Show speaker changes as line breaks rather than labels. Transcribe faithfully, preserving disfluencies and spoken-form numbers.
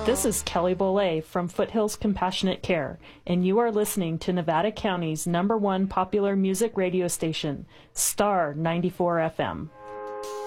This is Kelly Bollet from Foothills Compassionate Care, and you are listening to Nevada County's number one popular music radio station, Star ninety-four F M.